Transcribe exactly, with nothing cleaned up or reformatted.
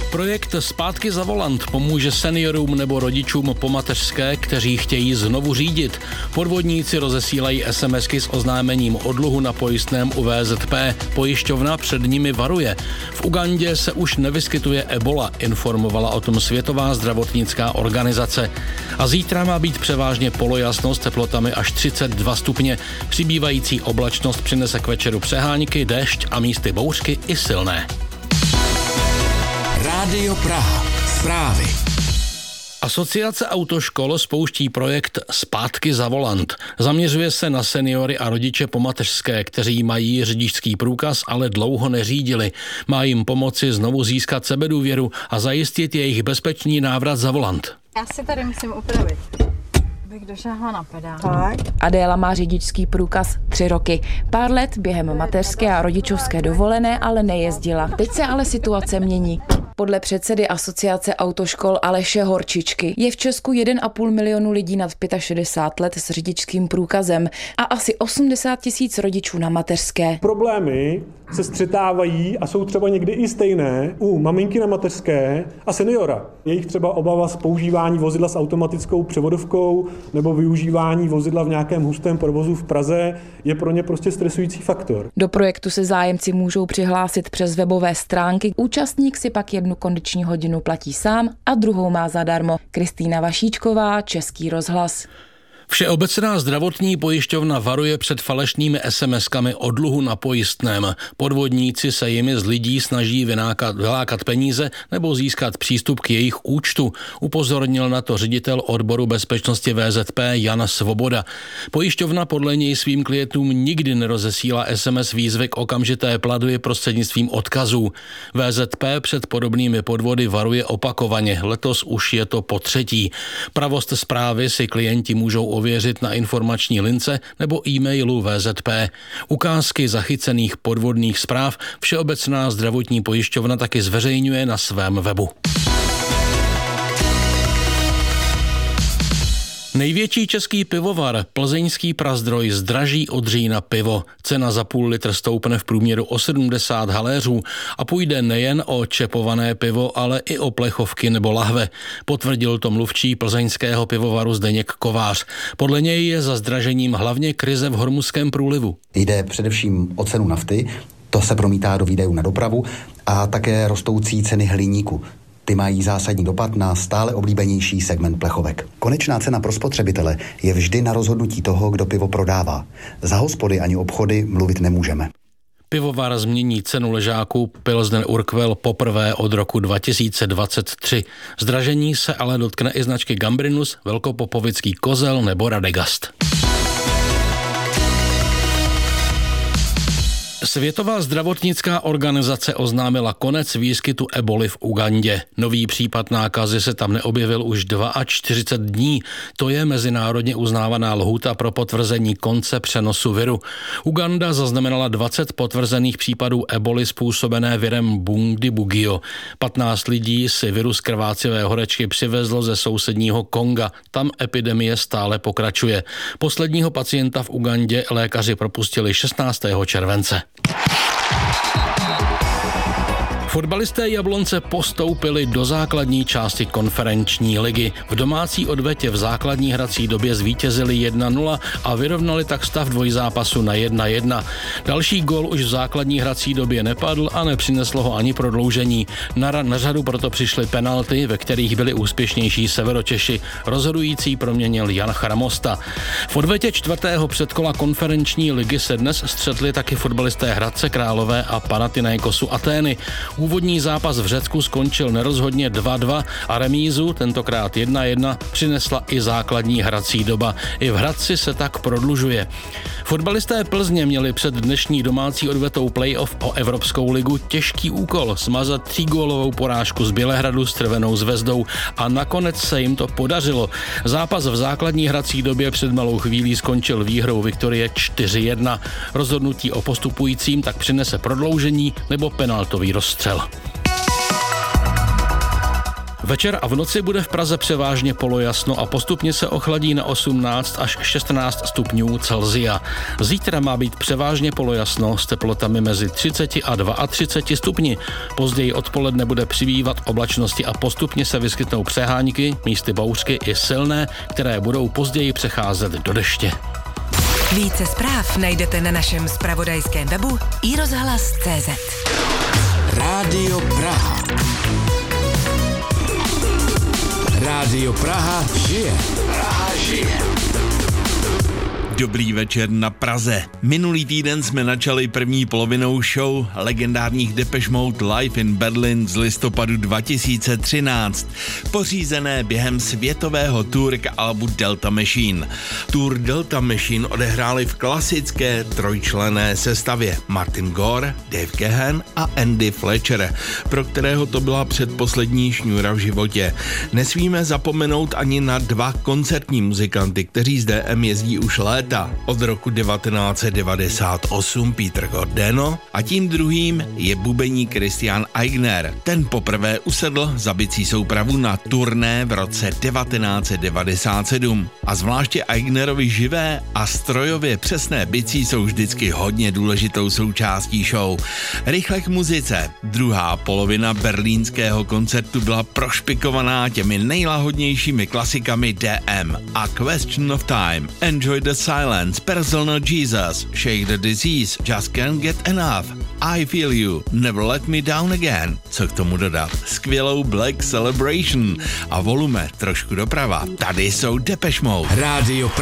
Projekt Zpátky za volant pomůže seniorům nebo rodičům po mateřské, kteří chtějí znovu řídit. Podvodníci rozesílají SMSky s oznámením o dluhu na pojistném u V Z P. Pojišťovna před nimi varuje. V Ugandě se už nevyskytuje ebola, informovala o tom Světová zdravotnická organizace. A zítra má být převážně polojasno s teplotami až třicet dva stupně. Přibývající oblačnost přinese k večeru přehánky, déšť a místy bouřky i silné. Rádio Praha. Zprávy. Asociace autoškol spouští projekt Zpátky za volant. Zaměřuje se na seniory a rodiče po mateřské, kteří mají řidičský průkaz, ale dlouho neřídili. Má jim pomoci znovu získat sebedůvěru a zajistit jejich bezpečný návrat za volant. Já si tady musím upravit. Bych došáhla na pedál. Tak. Adéla má řidičský průkaz tři roky. Pár let během mateřské a rodičovské dovolené ale nejezdila. Teď se ale situace mění. Podle předsedy Asociace autoškol Aleše Horčičky je v Česku jeden a půl milionu lidí nad šedesát pět let s řidičským průkazem a asi osmdesát tisíc rodičů na mateřské. Problémy se střetávají a jsou třeba někdy i stejné u maminky na mateřské a seniora. Jejich třeba obava z používání vozidla s automatickou převodovkou nebo využívání vozidla v nějakém hustém provozu v Praze je pro ně prostě stresující faktor. Do projektu se zájemci můžou přihlásit přes webové stránky. Účastník si pak jednu kondiční hodinu platí sám a druhou má zadarmo. Kristýna Vašíčková, Český rozhlas. Všeobecná zdravotní pojišťovna varuje před falešnými SMSkami o dluhu na pojistném. Podvodníci se jimi z lidí snaží vynákat, vylákat peníze nebo získat přístup k jejich účtu. Upozornil na to ředitel odboru bezpečnosti V Z P Jan Svoboda. Pojišťovna podle něj svým klientům nikdy nerozesílá S M S výzvy k okamžité platbě prostřednictvím odkazů. V Z P před podobnými podvody varuje opakovaně. Letos už je to po třetí. Pravost zprávy si klienti můžou ověřit na informační lince nebo e-mailu V Z P. Ukázky zachycených podvodných zpráv Všeobecná zdravotní pojišťovna taky zveřejňuje na svém webu. Největší český pivovar, plzeňský Prazdroj, zdraží od října pivo. Cena za půl litr stoupne v průměru o sedmdesát haléřů a půjde nejen o čepované pivo, ale i o plechovky nebo lahve. Potvrdil to mluvčí plzeňského pivovaru Zdeněk Kovář. Podle něj je za zdražením hlavně krize v Hormuzském průlivu. Jde především o cenu nafty, to se promítá do výdajů na dopravu a také rostoucí ceny hliníku. Ty mají zásadní dopad na stále oblíbenější segment plechovek. Konečná cena pro spotřebitele je vždy na rozhodnutí toho, kdo pivo prodává. Za hospody ani obchody mluvit nemůžeme. Pivovar změní cenu ležáku Pilsner Urquell poprvé od roku dva tisíce dvacet tři. Zdražení se ale dotkne i značky Gambrinus, Velkopopovický Kozel nebo Radegast. Světová zdravotnická organizace oznámila konec výskytu eboly v Ugandě. Nový případ nákazy se tam neobjevil už čtyřicet dva dní. To je mezinárodně uznávaná lhůta pro potvrzení konce přenosu viru. Uganda zaznamenala dvacet potvrzených případů eboly způsobené virem Bundibugyo. patnáct lidí si virus krvácivé horečky přivezlo ze sousedního Konga. Tam epidemie stále pokračuje. Posledního pacienta v Ugandě lékaři propustili šestnáctého července. Fotbalisté Jablonce postoupili do základní části konferenční ligy. V domácí odvetě v základní hrací době zvítězili jedna nula a vyrovnali tak stav dvojzápasu na jedna jedna. Další gól už v základní hrací době nepadl a nepřineslo ho ani prodloužení. Na, na řadu proto přišly penalty, ve kterých byli úspěšnější Severočeši. Rozhodující proměnil Jan Chramosta. V odvetě čtvrtého předkola konferenční ligy se dnes střetli taky fotbalisté Hradce Králové a Panathinaikosu Atény. Úvodní zápas v Řecku skončil nerozhodně dva dva a remízu, tentokrát jedna jedna, přinesla i základní hrací doba. I v Hradci se tak prodlužuje. Fotbalisté Plzně měli před dnešní domácí odvetou playoff o Evropskou ligu těžký úkol smazat třígólovou porážku z Bělehradu s Červenou zvezdou a nakonec se jim to podařilo. Zápas v základní hrací době před malou chvílí skončil výhrou Viktorie čtyři jedna. Rozhodnutí o postupujícím tak přinese prodloužení nebo penaltový rozstřel. Večer a v noci bude v Praze převážně polojasno a postupně se ochladí na osmnáct až šestnáct stupňů Celsia. Zítra má být převážně polojasno s teplotami mezi třicet a třicet dva stupni. Později odpoledne bude přibývat oblačnosti a postupně se vyskytnou přehánky, místy bouřky i silné, které budou později přecházet do deště. Více zpráv najdete na našem zpravodajském webu i rozhlas tečka cé zet. Rádio Praha. Rádio Praha žije. Praha žije. Dobrý večer na Praze. Minulý týden jsme načali první polovinou show legendárních Depeche Mode Live in Berlin z listopadu dva tisíce třináct, pořízené během světového tour k albu Delta Machine. Tour Delta Machine odehráli v klasické trojčlenné sestavě Martin Gore, Dave Gahan a Andy Fletcher, pro kterého to byla předposlední šňůra v životě. Nesmíme zapomenout ani na dva koncertní muzikanty, kteří z D M jezdí už léta. Od roku devatenáct set devadesát osm Peter Gordeno a tím druhým je bubeník Christian Eigner. Ten poprvé usedl za bicí soupravu na turné v roce devatenáct set devadesát sedm. A zvláště Eignerovi živé a strojově přesné bicí jsou vždycky hodně důležitou součástí show. Rychle k muzice. Druhá polovina berlínského koncertu byla prošpikovaná těmi nejlahodnějšími klasikami D M a Question of Time, Enjoy the Silence, Personal Jesus, Shake the Disease, Just Can't Get Enough, I Feel You, Never Let Me Down Again. Co k tomu dodat? Skvělou Black Celebration a volume trošku doprava. Tady jsou Depeche Mode. Rádio